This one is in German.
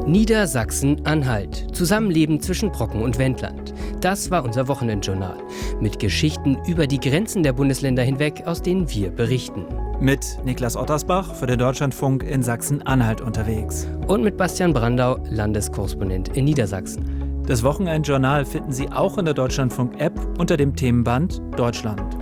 Niedersachsen-Anhalt. Zusammenleben zwischen Brocken und Wendland. Das war unser Wochenendjournal. Mit Geschichten über die Grenzen der Bundesländer hinweg, aus denen wir berichten. Mit Niklas Ottersbach für den Deutschlandfunk in Sachsen-Anhalt unterwegs. Und mit Bastian Brandau, Landeskorrespondent in Niedersachsen. Das Wochenendjournal finden Sie auch in der Deutschlandfunk-App unter dem Themenband Deutschland.